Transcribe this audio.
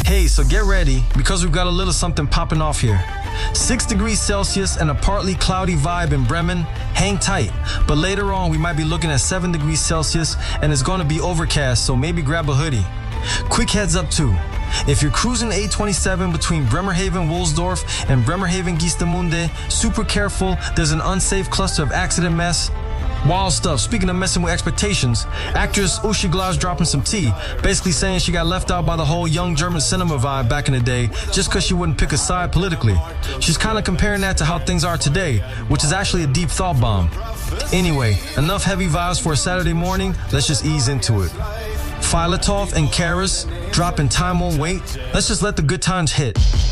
Hey, so get ready because we've got a little something popping off here. 6 degrees Celsius and a partly cloudy vibe in Bremen. Hang tight. But later on, we might be looking at 7 degrees Celsius and it's going to be overcast, so maybe grab a hoodie. Quick heads up too. If you're cruising 827 between Bremerhaven-Wohlsdorf and Bremerhaven-Geestemunde, super careful, there's an unsafe cluster of accident mess. Wild stuff. Speaking of messing with expectations, actress Uschi Glas dropping some tea, basically saying she got left out by the whole young German cinema vibe back in the day just because she wouldn't pick a side politically. She's kind of comparing that to how things are today, which is actually a deep thought bomb. Anyway, enough heavy vibes for a Saturday morning, let's just ease into it. Filatov and Karas dropping Time Won't Wait. Let's just let the good times hit.